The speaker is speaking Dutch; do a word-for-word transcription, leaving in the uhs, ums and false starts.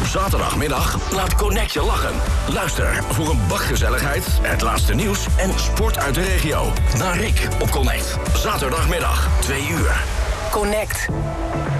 Zaterdagmiddag laat Connect je lachen. Luister voor een bak gezelligheid, het laatste nieuws en sport uit de regio. Naar Rick op Connect. Zaterdagmiddag, twee uur. Connect.